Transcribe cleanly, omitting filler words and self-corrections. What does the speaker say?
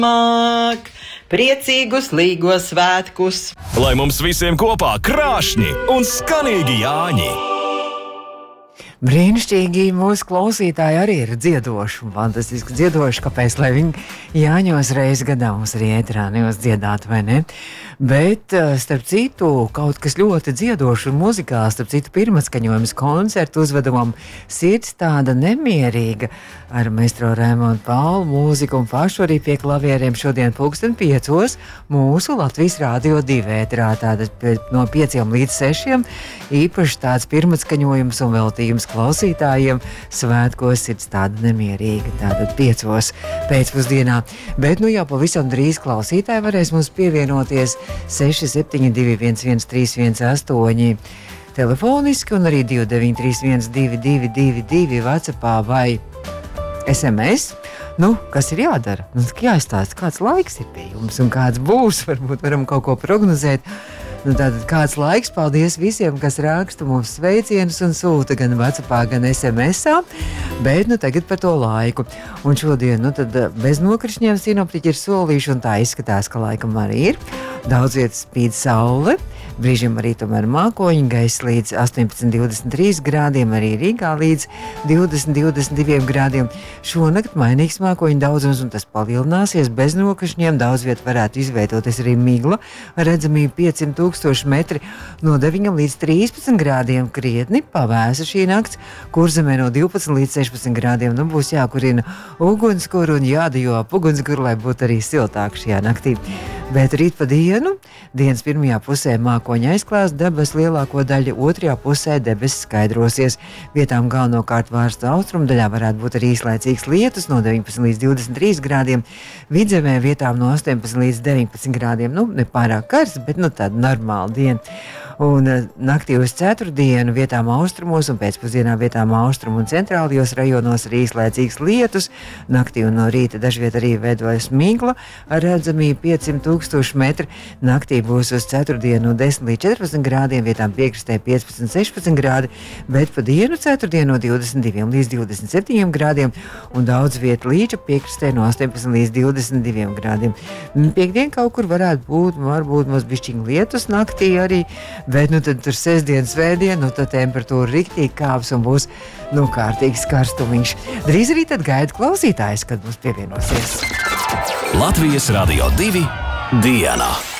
Priecīgus līgos svētkus! Lai mums visiem kopā krāšņi un skanīgi Jāņi! Brīnišķīgi mūsu klausītāji arī ir dziedoši un fantastiski dziedoši, kāpēc, lai viņi Jāņos reizi gadā mums arī ēterā neuzdziedātu, vai ne? Bet, starp citu, kaut kas ļoti dziedoši un muzikāls, starp citu, pirmatskaņojums koncertu uzvedumam Sirds tāda nemierīga ar maestro Raimondu Paulu mūziku un pašu arī pie klavieriem šodien 5:00 mūsu Latvijas Rādio 2 ēterā, tātad no 5 līdz 6, īpaši tāds pirmatskaņojums un veltījums klausītājiem svētkos Sirds tāda nemierīga, tātad 5 pēcpusdienā. Bet nu jau pavisam drīz klausītāji varēs mums pievienoties 672 113 telefoniski un arī 293 222 WhatsAppā vai SMS. Nu, kas ir jādara? Nu, jāizstāsta, kāds laiks ir pie jums un kāds būs, varbūt varam kaut ko prognozēt. Nu, tātad kāds laiks, paldies visiem, kas raksta mums sveicienus un sūta gan WhatsAppā, gan SMS-ā, bet nu tagad par to laiku. Un šodien, nu tad bez nokrišņiem sinoptiķi ir solījuši, un tā izskatās, ka laikam arī ir. Daudz vietas spīd saule, brīžiem arī tomēr mākoņi, gaisa līdz 18-23 grādiem, arī Rīgā līdz 20-22 grādiem. Šonakt mainīgs mākoņu daudzums, un tas palielināsies bez nokrišņiem. Daudz viet varētu izveidoties arī migla, redzamība 500 metri, no 9 līdz 13 grādiem, krietni pavēsa šī nakts, Kurzemē no 12 līdz 16 grādiem. Nu, būs jākurina ugunskura un jādejo ap ugunskura, lai būtu arī siltāk šajā naktī. Bet rīt pa dienu, dienas pirmajā pusē mākoņi aizklās, debes lielāko daļu, otrajā pusē debesis skaidrosies. Vietām galvenokārt vārstu austrumu daļā varētu būt arī īslaicīgs lietus no 19 līdz 23 grādiem, vidzemē vietām no 18 līdz 19 grādiem. Nu, ne pārāk karsts, bet nu tāda normāla diena. Un naktī uz ceturtdienu vietām austrumos un pēcpusdienā vietām austrumu un centrālajos rajonos arī īslaicīgs lietus. Naktī un no rīta dažviet arī veidojas migla ar redzamību 500 metri. Naktī būs uz ceturtdienu no 10 līdz 14 grādiem, vietām piekrastē 15-16 grādi, bet pa dienu ceturtdienu no 22 līdz 27 grādiem un daudz vietu līča piekrastē no 18 līdz 22 grādiem. Piektdien kaut kur varētu būt, varbūt maz bišķiņ lietus naktī arī, bet nu tad tur sestdien, svētdien, nu tad temperatūra riktīgi kāps un būs, nu, kārtīgs karstumiņš. Drīz arī tad gaida klausītājs, kad mums pievienosies. Latvijas Radio 2 dienā.